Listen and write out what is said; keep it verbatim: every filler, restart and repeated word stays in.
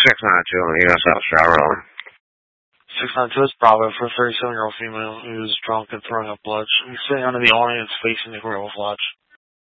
six nine two on the U S S Travel. six nine two is Bravo for a thirty-seven-year-old female who is drunk and throwing up blood. She's sitting under the awning and facing the Grove Lodge.